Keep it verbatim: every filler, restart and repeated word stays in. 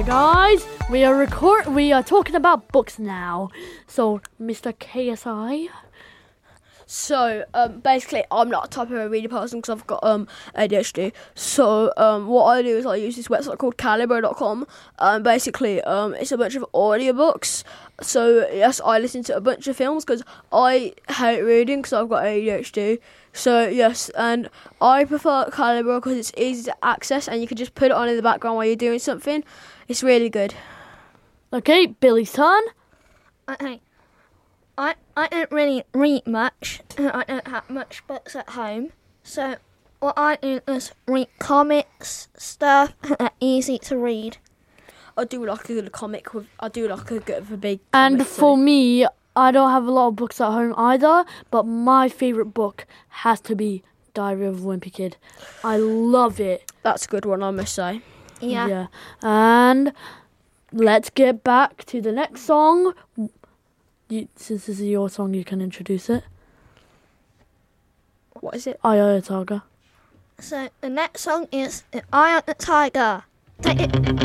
guys, we are record. We are talking about books now. So, Mister K S I. So, um, basically, I'm not a type of a reader person because I've got um A D H D. So, um, what I do is I use this website called Calibro dot com. Um, basically, um, it's a bunch of audiobooks. So, yes, I listen to a bunch of films because I hate reading because I've got A D H D. So, yes, and I prefer Calibro because it's easy to access and you can just put it on in the background while you're doing something. It's really good. Okay, Billy's turn. Okay. I, I don't really read much. I don't have much books at home. So what I do is read comics, stuff that are easy to read. I do like a good comic with. I do like a good of a big. And comic for too. me, I don't have a lot of books at home either, but my favourite book has to be Diary of a Wimpy Kid. I love it. That's a good one, I must say. Yeah. Yeah. And let's get back to the next song. You, since this is your song, you can introduce it. What is it? Eye of the Tiger. So the next song is The Eye of the Tiger. Take it.